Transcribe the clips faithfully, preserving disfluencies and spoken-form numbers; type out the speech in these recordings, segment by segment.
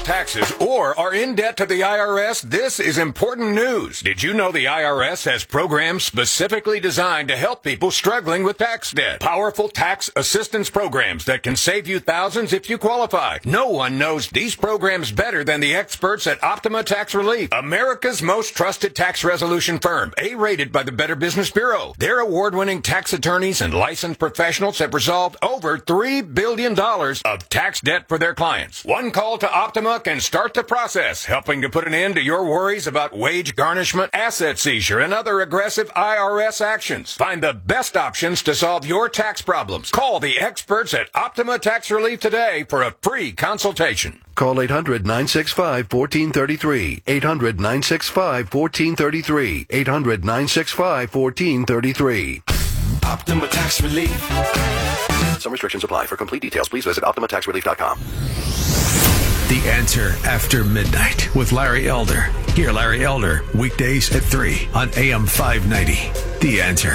off taxes or are in debt to the I R S, this is important news. Did you know the I R S has programs specifically designed to help people struggling with tax debt? Powerful tax assistance programs that can save you thousands if you qualify. No one knows these programs better than the experts at Optima Tax Relief, America's most trusted tax resolution firm, A-rated by the Better Business Bureau. Their award-winning tax attorneys and licensed professionals have resolved over three billion dollars of tax debt for their clients. One call to Optima can start the process, helping to put an end to your worries about wage garnishment, asset seizure, and other aggressive I R S actions. Find the best options to solve your tax problems. Call the experts at Optima Tax Relief today for a free consultation. Call eight hundred, nine six five, one four three three. eight hundred, nine six five, one four three three. eight hundred, nine six five, one four three three. Optima Tax Relief. Some restrictions apply. For complete details, please visit optima tax relief dot com. The Answer After Midnight with Larry Elder. Hear Larry Elder weekdays at three on A M five ninety. The Answer.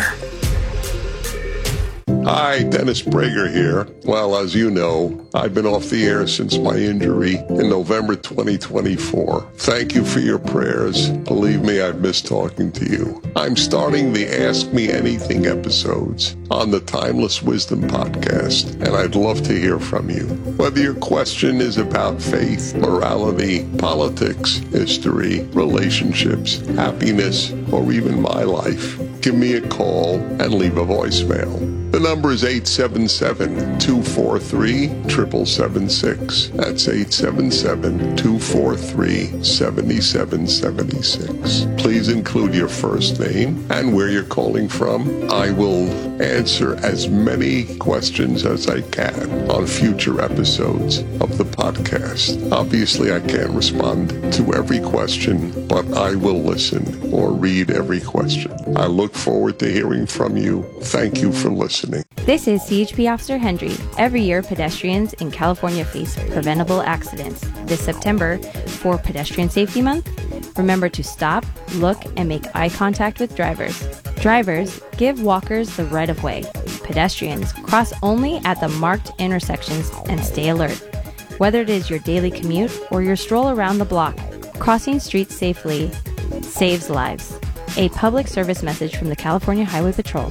Hi, Dennis Prager here. Well, as you know, I've been off the air since my injury in November twenty twenty-four. Thank you for your prayers. Believe me, I've missed talking to you. I'm starting the Ask Me Anything episodes on the Timeless Wisdom podcast, and I'd love to hear from you. Whether your question is about faith, morality, politics, history, relationships, happiness, or even my life, give me a call and leave a voicemail. The number is eight seven seven, two four three, seven seven seven six. That's eight seven seven, two four three, seven seven seven six. Please include your first name and where you're calling from. I will answer as many questions as I can on future episodes of the podcast. Obviously, I can't respond to every question, but I will listen or read every question. I look forward to hearing from you. Thank you for listening. This is C H P Officer Hendry. Every year, pedestrians in California face preventable accidents. This September, for Pedestrian Safety Month, remember to stop, look, and make eye contact with drivers. Drivers, give walkers the right of way. Pedestrians, cross only at the marked intersections and stay alert. Whether it is your daily commute or your stroll around the block, crossing streets safely saves lives. A public service message from the California Highway Patrol.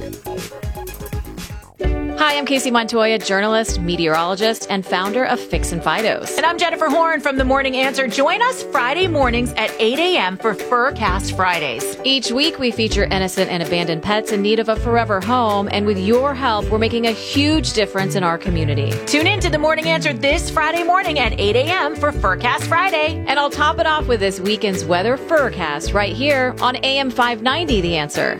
Hi, I'm Casey Montoya, journalist, meteorologist, and founder of Fix and Fidos. And I'm Jennifer Horn from The Morning Answer. Join us Friday mornings at eight a.m. for Furcast Fridays. Each week, we feature innocent and abandoned pets in need of a forever home. And with your help, we're making a huge difference in our community. Tune in to The Morning Answer this Friday morning at eight a.m. for Furcast Friday. And I'll top it off with this weekend's weather Furcast right here on A M five ninety, The Answer.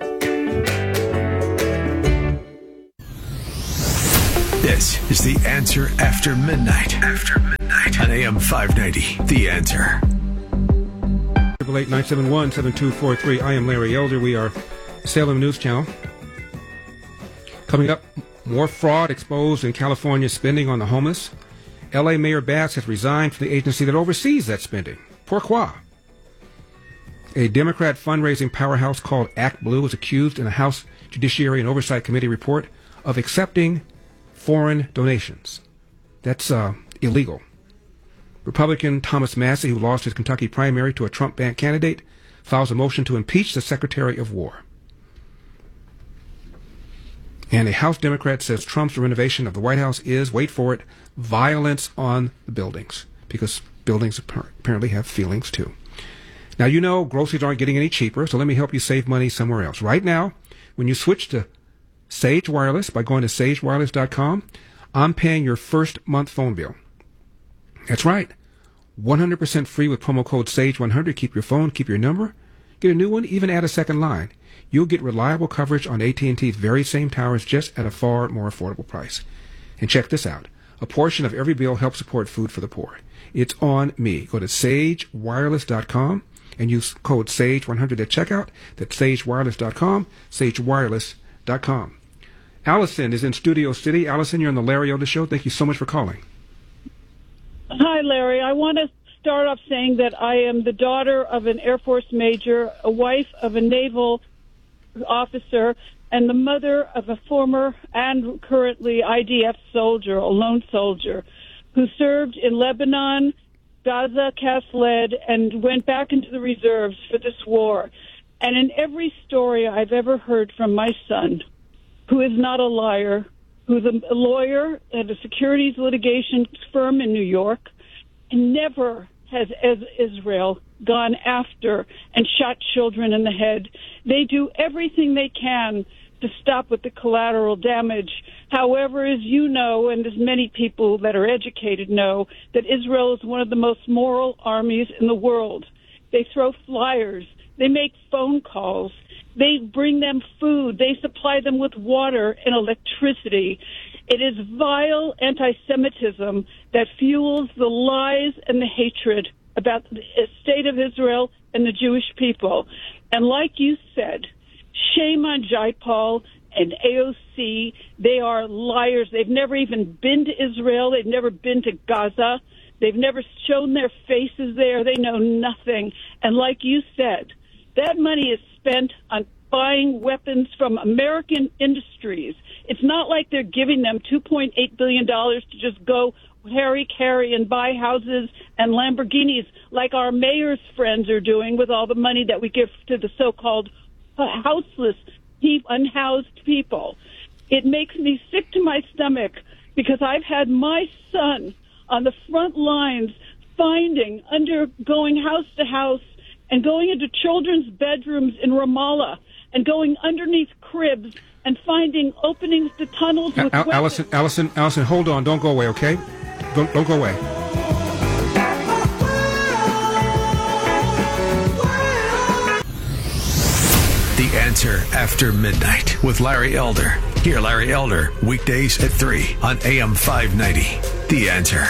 This is The Answer After Midnight. After Midnight on A M five ninety. The Answer. eight eight eight, nine seven one, seven two four three. I am Larry Elder. We are Salem News Channel. Coming up, more fraud exposed in California spending on the homeless. L A Mayor Bass has resigned from the agency that oversees that spending. Pourquoi? A Democrat fundraising powerhouse called Act Blue is accused in a House Judiciary and Oversight Committee report of accepting foreign donations. That's uh, illegal. Republican Thomas Massie, who lost his Kentucky primary to a Trump-backed candidate, files a motion to impeach the Secretary of War. And a House Democrat says Trump's renovation of the White House is, wait for it, violence on the buildings, because buildings apparently have feelings too. Now, you know groceries aren't getting any cheaper, so let me help you save money somewhere else. Right now, when you switch to Sage Wireless by going to sage wireless dot com, I'm paying your first month phone bill. That's right. one hundred percent free with promo code sage one hundred. Keep your phone, keep your number, get a new one, even add a second line. You'll get reliable coverage on A T and T's very same towers, just at a far more affordable price. And check this out. A portion of every bill helps support food for the poor. It's on me. Go to sage wireless dot com and use code sage one hundred at checkout. That's sage wireless dot com, sage wireless dot com. Allison is in Studio City. Allison, you're on the Larry Elder Show. Thank you so much for calling. Hi, Larry. I want to start off saying that I am the daughter of an Air Force major, a wife of a naval officer, and the mother of a former and currently I D F soldier, a lone soldier, who served in Lebanon, Gaza cast lead and went back into the reserves for this war. And in every story I've ever heard from my son, who is not a liar, who's a lawyer at a securities litigation firm in New York, and never has Israel gone after and shot children in the head. They do everything they can to stop with the collateral damage. However, as you know, and as many people that are educated know, that Israel is one of the most moral armies in the world. They throw flyers. They make phone calls. They bring them food. They supply them with water and electricity. It is vile anti-Semitism that fuels the lies and the hatred about the state of Israel and the Jewish people. And like you said, shame on Jaipal and A O C. They are liars. They've never even been to Israel. They've never been to Gaza. They've never shown their faces there. They know nothing. And like you said, that money is spent on buying weapons from American industries. It's not like they're giving them two point eight billion dollars to just go harry-carry and buy houses and Lamborghinis like our mayor's friends are doing with all the money that we give to the so-called houseless, unhoused people. It makes me sick to my stomach because I've had my son on the front lines finding, undergoing house to house, and going into children's bedrooms in Ramallah and going underneath cribs and finding openings to tunnels with Al- Allison, Allison, Allison, hold on. Don't go away, okay? Don't, don't go away. The Answer After Midnight with Larry Elder. Hear Larry Elder weekdays at three on A M five ninety. The Answer.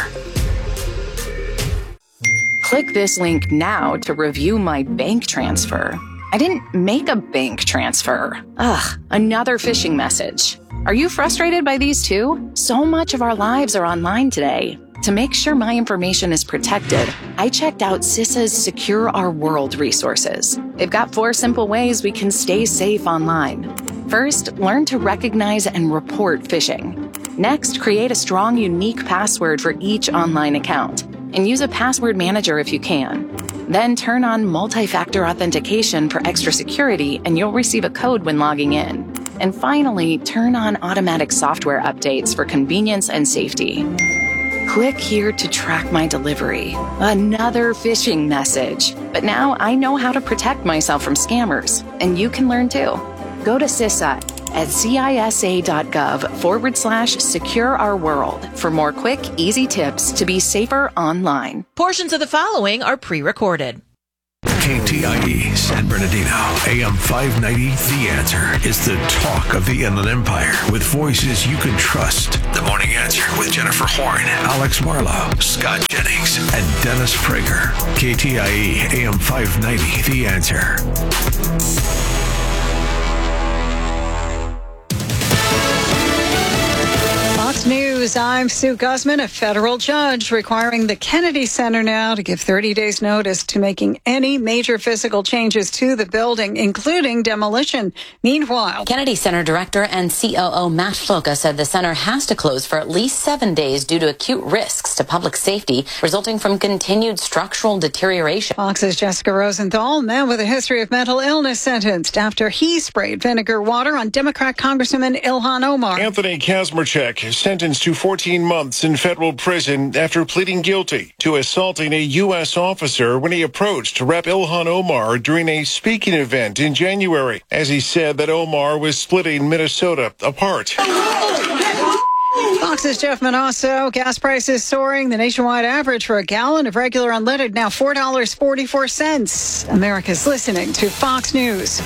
Click this link now to review my bank transfer. I didn't make a bank transfer. Ugh, another phishing message. Are you frustrated by these too? So much of our lives are online today. To make sure my information is protected, I checked out CISA's Secure Our World resources. They've got four simple ways we can stay safe online. First, learn to recognize and report phishing. Next, create a strong, unique password for each online account, and use a password manager if you can. Then turn on multi-factor authentication for extra security, and you'll receive a code when logging in. And finally, turn on automatic software updates for convenience and safety. Click here to track my delivery. Another phishing message. But now I know how to protect myself from scammers, and you can learn too. Go to CISA at cisa.gov forward slash secure our world for more quick, easy tips to be safer online. Portions of the following are pre-recorded. K T I E San Bernardino, A M five ninety. The Answer is the talk of the Inland Empire with voices you can trust. The Morning Answer with Jennifer Horn, Alex Marlowe, Scott Jennings, and Dennis Prager. K T I E A M five ninety. The Answer. Fox News, I'm Sue Guzman. A federal judge requiring the Kennedy Center now to give thirty days notice to making any major physical changes to the building, including demolition. Meanwhile, Kennedy Center Director and C O O Matt Floca said the center has to close for at least seven days due to acute risks to public safety resulting from continued structural deterioration. Fox's Jessica Rosenthal, man with a history of mental illness, sentenced after he sprayed vinegar water on Democrat Congressman Ilhan Omar. Anthony Kazmarchuk sentenced to fourteen months in federal prison after pleading guilty to assaulting a U S officer when he approached Rep Ilhan Omar during a speaking event in January, as he said that Omar was splitting Minnesota apart. Fox's Jeff Manasso. Gas prices soaring. The nationwide average for a gallon of regular unleaded now four dollars and forty-four cents. America's listening to Fox News.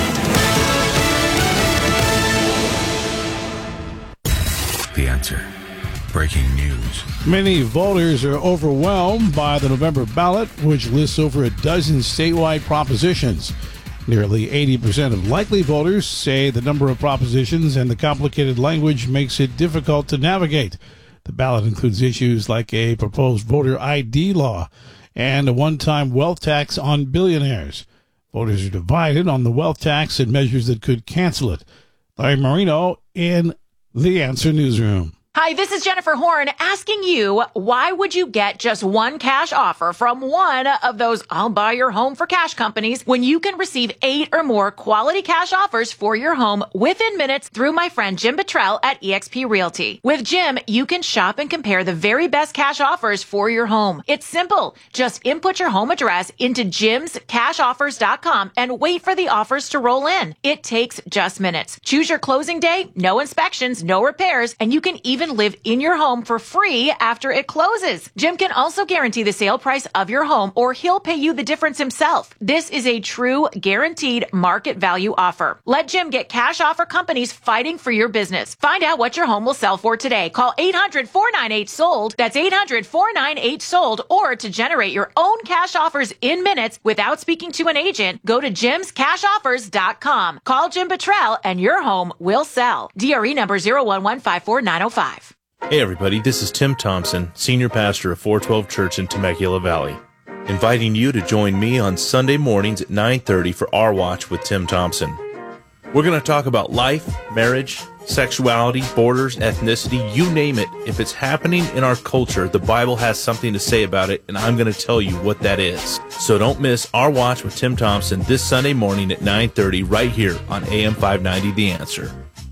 The Answer. Breaking news. Many voters are overwhelmed by the November ballot, which lists over a dozen statewide propositions. Nearly eighty percent of likely voters say the number of propositions and the complicated language makes it difficult to navigate. The ballot includes issues like a proposed voter I D law and a one-time wealth tax on billionaires. Voters are divided on the wealth tax and measures that could cancel it. Larry Marino in The Answer Newsroom. Hi, this is Jennifer Horn asking you, why would you get just one cash offer from one of those I'll buy your home for cash companies when you can receive eight or more quality cash offers for your home within minutes through my friend Jim Buttrell at eXp Realty? With Jim, you can shop and compare the very best cash offers for your home. It's simple. Just input your home address into jims cash offers dot com and wait for the offers to roll in. It takes just minutes. Choose your closing day, no inspections, no repairs, and you can even live in your home for free after it closes. Jim can also guarantee the sale price of your home, or he'll pay you the difference himself. This is a true guaranteed market value offer. Let Jim get cash offer companies fighting for your business. Find out what your home will sell for today. Call eight hundred, four nine eight, sold. That's eight hundred, four nine eight, sold. Or to generate your own cash offers in minutes without speaking to an agent, go to jims cash offers dot com. Call Jim Buttrell and your home will sell. D R E number zero one one five four nine zero five. Hey everybody, this is Tim Thompson, Senior Pastor of four twelve Church in Temecula Valley, inviting you to join me on Sunday mornings at nine thirty for Our Watch with Tim Thompson. We're going to talk about life, marriage, sexuality, borders, ethnicity, you name it. If it's happening in our culture, the Bible has something to say about it, and I'm going to tell you what that is. So don't miss Our Watch with Tim Thompson this Sunday morning at nine thirty right here on A M five ninety The Answer.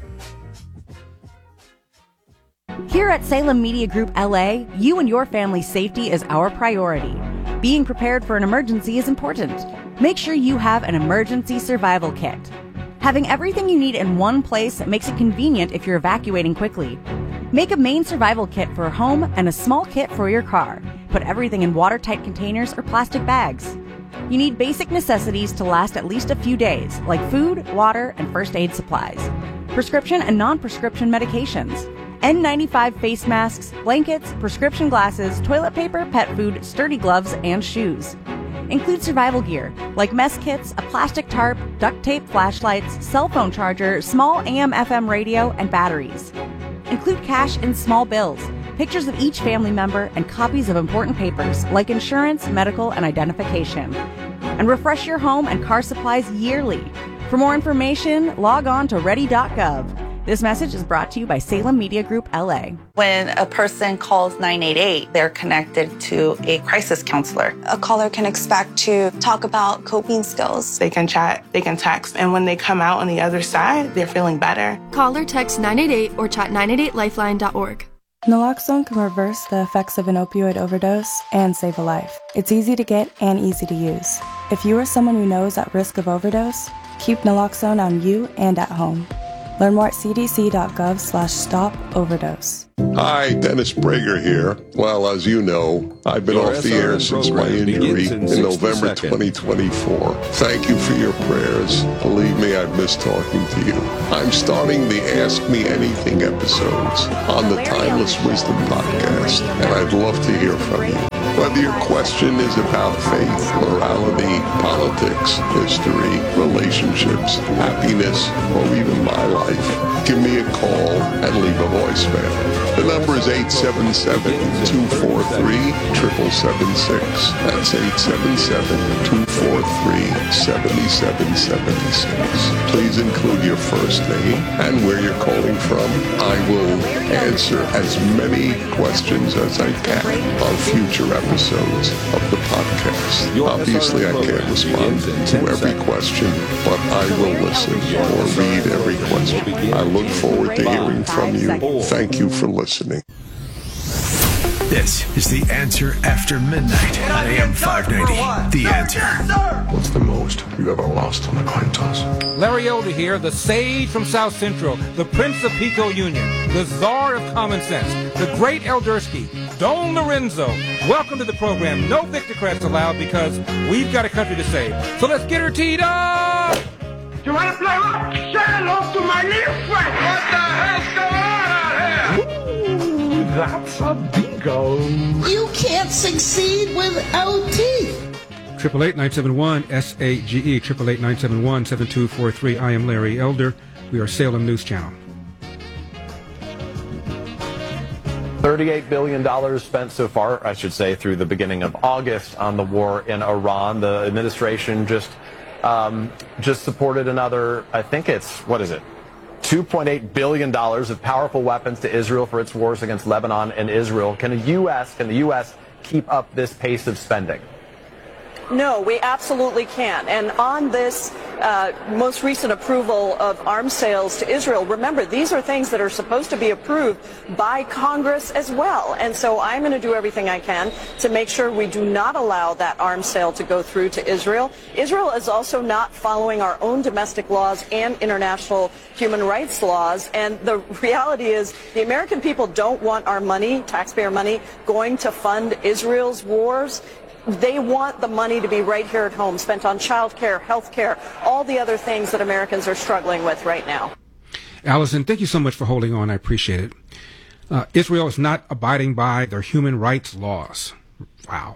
Here at Salem Media Group L A, you and your family's safety is our priority. Being prepared for an emergency is important. Make sure you have an emergency survival kit. Having everything you need in one place makes it convenient if you're evacuating quickly. Make a main survival kit for home and a small kit for your car. Put everything in watertight containers or plastic bags. You need basic necessities to last at least a few days, like food, water, and first aid supplies. Prescription and non-prescription medications. N ninety-five face masks, blankets, prescription glasses, toilet paper, pet food, sturdy gloves, and shoes. Include survival gear, like mess kits, a plastic tarp, duct tape, flashlights, cell phone charger, small A M F M radio, and batteries. Include cash and small bills, pictures of each family member, and copies of important papers, like insurance, medical, and identification. And refresh your home and car supplies yearly. For more information, log on to ready dot gov. This message is brought to you by Salem Media Group L A. When a person calls nine eight eight, they're connected to a crisis counselor. A caller can expect to talk about coping skills. They can chat, they can text, and when they come out on the other side, they're feeling better. Call or text nine eight eight or chat nine eight eight lifeline dot org. Naloxone can reverse the effects of an opioid overdose and save a life. It's easy to get and easy to use. If you or someone you know is at risk of overdose, keep naloxone on you and at home. Learn more at c d c dot gov slash stop overdose. Hi, Dennis Prager here. Well, as you know, I've been Your off the air since my injury in, in November twenty twenty-four. Thank you for your prayers. Believe me, I've missed talking to you. I'm starting the Ask Me Anything episodes on the Timeless Wisdom podcast, and I'd love to hear from you. Whether your question is about faith, morality, politics, history, relationships, happiness, or even my life, give me a call and leave a voicemail. The number is eight seven seven, two four three, seven seven seven six. That's eight seven seven, two four three, seven seven seven six. Please include your first name and where you're calling from. I will answer as many questions as I can on future episodes. episodes of the podcast. Obviously, I can't respond to every question, but I will listen or read every question. I look forward to hearing from you. Thank you for listening. This is The Answer After Midnight on A M five ninety. The Answer. What's the most you ever lost on a coin toss? Larry Elder here, the sage from South Central, the Prince of Pico Union, the czar of common sense, the great Eldersky, Don Lorenzo. Welcome to the program. No Victocrats allowed because we've got a country to save. So let's get her teed up! You want to play rock? Say hello to my little friend! What the hell's going on out here? Ooh, that's a bingo. You can't succeed without teeth. Triple eight nine seven one S A G E. Triple eight nine seven one seven two four three. I am Larry Elder. We are Salem News Channel. thirty-eight billion dollars spent so far, I should say, through the beginning of August on the war in Iran. The administration just um, just supported another, I think it's, what is it, two point eight billion dollars of powerful weapons to Israel for its wars against Lebanon and Israel. Can the U S can the U S keep up this pace of spending? No, we absolutely can. And on this uh, most recent approval of arms sales to Israel, remember, these are things that are supposed to be approved by Congress as well. And so I'm going to do everything I can to make sure we do not allow that arms sale to go through to Israel. Israel is also not following our own domestic laws and international human rights laws. And the reality is the American people don't want our money, taxpayer money, going to fund Israel's wars. They want the money to be right here at home, spent on child care, health care, all the other things that Americans are struggling with right now. Allison, thank you so much for holding on. I appreciate it. Uh, Israel is not abiding by their human rights laws. Wow.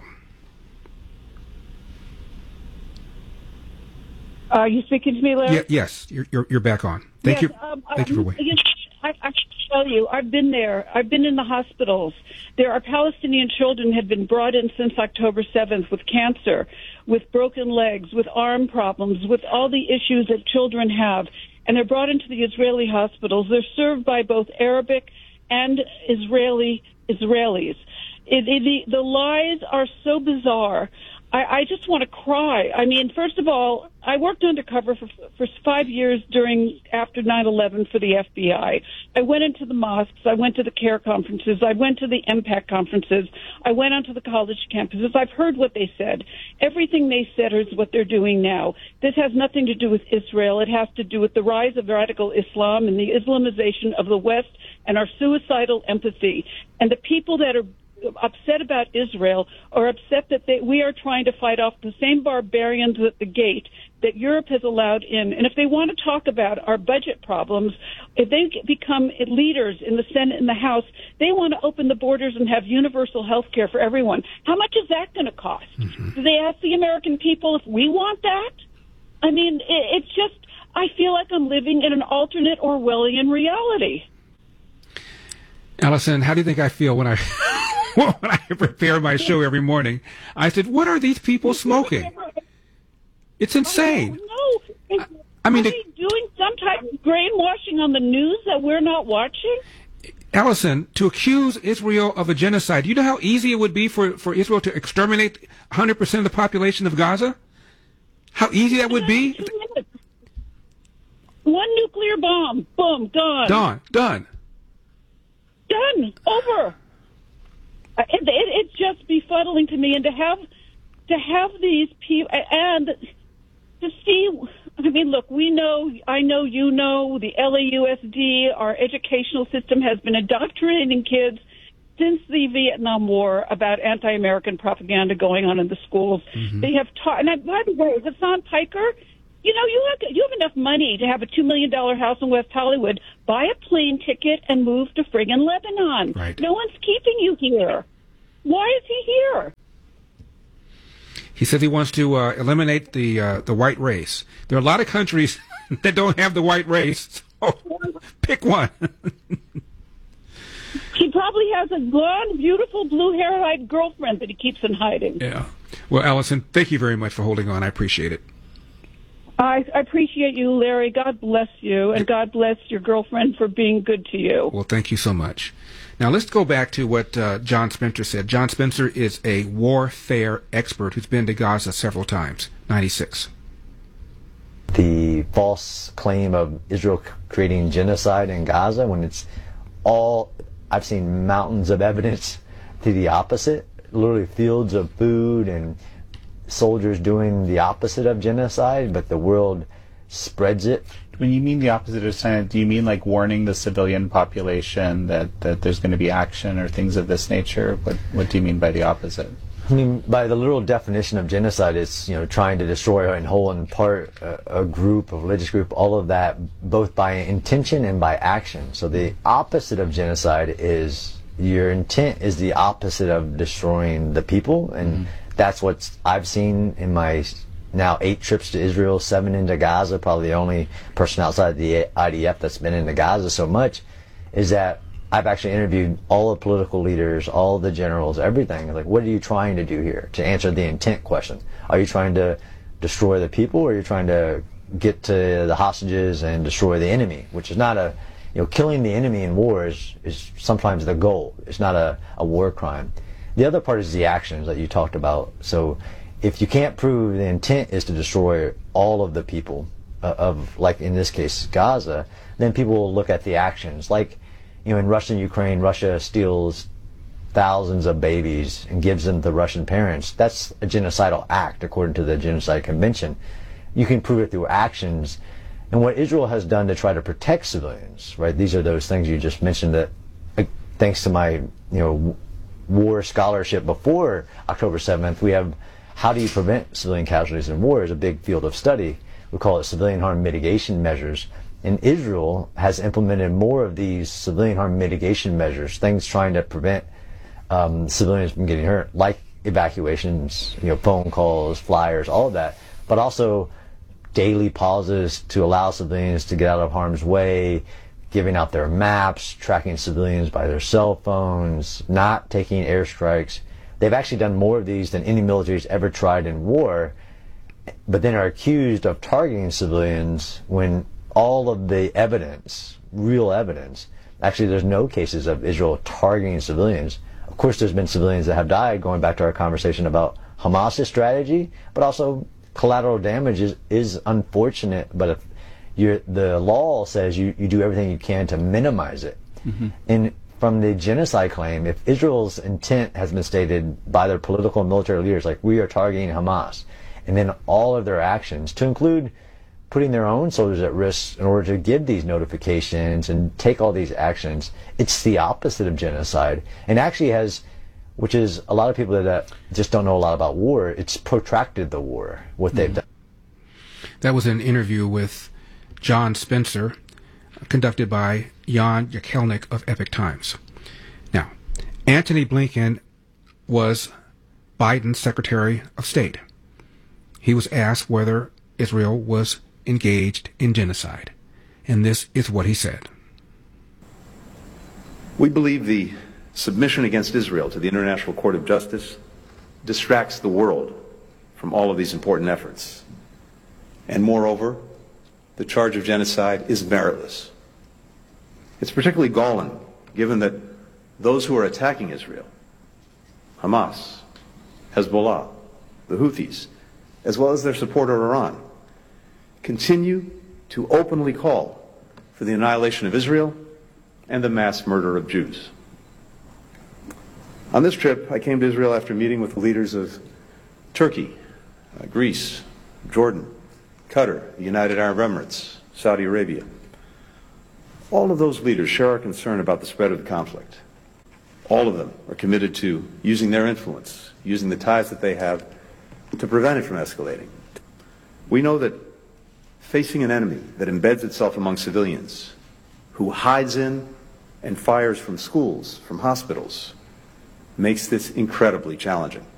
Are you speaking to me, Larry? Yeah, yes, you're, you're, you're back on. Thank yes, you. Um, Thank you for waiting. I, I can tell you, I've been there. I've been in the hospitals. There are Palestinian children have been brought in since October seventh with cancer, with broken legs, with arm problems, with all the issues that children have. And they're brought into the Israeli hospitals. They're served by both Arabic and Israeli Israelis. It, it, the, the lies are so bizarre. I, I just want to cry. I mean, first of all, I worked undercover for, for five years during after nine eleven for the F B I. I went into the mosques. I went to the CARE conferences. I went to the MPAC conferences. I went onto the college campuses. I've heard what they said. Everything they said is what they're doing now. This has nothing to do with Israel. It has to do with the rise of radical Islam and the Islamization of the West and our suicidal empathy. And the people that are upset about Israel are upset that they, we are trying to fight off the same barbarians at the gate that Europe has allowed in. And if they want to talk about our budget problems, if they become leaders in the Senate and the House, they want to open the borders and have universal health care for everyone. How much is that going to cost? Mm-hmm. Do they ask the American people if we want that? I mean, it, it's just, I feel like I'm living in an alternate Orwellian reality. Allison, how do you think I feel when I when I prepare my show every morning? I said, "What are these people smoking? It's insane." Oh, no, I, I mean, are they doing some type of brainwashing on the news that we're not watching? Allison, to accuse Israel of a genocide, do you know how easy it would be for, for Israel to exterminate one hundred percent of the population of Gaza? How easy that would be? One nuclear bomb, boom, done. Done, done. Done. Over. Uh, it, it, it's just befuddling to me, and to have to have these people and to see. I mean, look, we know. I know you know the L A U S D. Our educational system has been indoctrinating kids since the Vietnam War about anti-American propaganda going on in the schools. Mm-hmm. They have taught. And I, by the way, Hassan Piker. You know, you have you have enough money to have a two million dollar house in West Hollywood, buy a plane ticket, and move to friggin' Lebanon. Right. No one's keeping you here. Why is he here? He says he wants to uh, eliminate the uh, the white race. There are a lot of countries that don't have the white race. So pick one. He probably has a blonde, beautiful, blue-hair-eyed girlfriend that he keeps in hiding. Yeah. Well, Allison, thank you very much for holding on. I appreciate it. I appreciate you, Larry. God bless you, and God bless your girlfriend for being good to you. Well, thank you so much. Now, let's go back to what uh, John Spencer said. John Spencer is a warfare expert who's been to Gaza several times. ninety-six. The false claim of Israel creating genocide in Gaza, when it's all, I've seen mountains of evidence to the opposite, literally fields of food and soldiers doing the opposite of genocide, but the world spreads it. When you mean the opposite of genocide, do you mean like warning the civilian population that, that there's going to be action or things of this nature? What what do you mean by the opposite? I mean, by the literal definition of genocide, it's, you know, trying to destroy in whole and part a, a group, a religious group, all of that, both by intention and by action. So the opposite of genocide is your intent is the opposite of destroying the people, and mm-hmm. that's what I've seen in my now eight trips to Israel, seven into Gaza, probably the only person outside the I D F that's been into Gaza so much, is that I've actually interviewed all the political leaders, all the generals, everything. Like, what are you trying to do here? To answer the intent question. Are you trying to destroy the people, or are you trying to get to the hostages and destroy the enemy, which is not a, you know, killing the enemy in war is, is sometimes the goal. It's not a, a war crime. The other part is the actions that you talked about. So if you can't prove the intent is to destroy all of the people uh, of, like in this case, Gaza, then people will look at the actions. Like, you know, in Russia and Ukraine, Russia steals thousands of babies and gives them to Russian parents. That's a genocidal act according to the Genocide Convention. You can prove it through actions. And what Israel has done to try to protect civilians, right? These are those things you just mentioned that, uh, thanks to my, you know, war scholarship before October seventh, we have how do you prevent civilian casualties in war is a big field of study. We call it civilian harm mitigation measures. And Israel has implemented more of these civilian harm mitigation measures, things trying to prevent um, civilians from getting hurt, like evacuations, you know, phone calls, flyers, all of that, but also daily pauses to allow civilians to get out of harm's way, giving out their maps, tracking civilians by their cell phones, not taking airstrikes. They've actually done more of these than any military's ever tried in war, but then are accused of targeting civilians when all of the evidence, real evidence, actually there's no cases of Israel targeting civilians. Of course there's been civilians that have died, going back to our conversation about Hamas's strategy, but also collateral damage is, is unfortunate, but if you're, the law says you, you do everything you can to minimize it. Mm-hmm. And from the genocide claim, if Israel's intent has been stated by their political and military leaders, like we are targeting Hamas, and then all of their actions, to include putting their own soldiers at risk in order to give these notifications and take all these actions, it's the opposite of genocide. And actually has, which is a lot of people that just don't know a lot about war, it's protracted the war, what they've done. That was an interview with John Spencer, conducted by Jan Jekielnik of Epoch Times. Now, Antony Blinken was Biden's Secretary of State. He was asked whether Israel was engaged in genocide, and this is what he said. We believe the submission against Israel to the International Court of Justice distracts the world from all of these important efforts. And moreover, the charge of genocide is meritless. It's particularly galling, given that those who are attacking Israel, Hamas, Hezbollah, the Houthis, as well as their supporter Iran, continue to openly call for the annihilation of Israel and the mass murder of Jews. On this trip, I came to Israel after meeting with the leaders of Turkey, uh, Greece, Jordan, Qatar, the United Arab Emirates, Saudi Arabia. All of those leaders share our concern about the spread of the conflict. All of them are committed to using their influence, using the ties that they have to prevent it from escalating. We know that facing an enemy that embeds itself among civilians, who hides in and fires from schools, from hospitals, makes this incredibly challenging.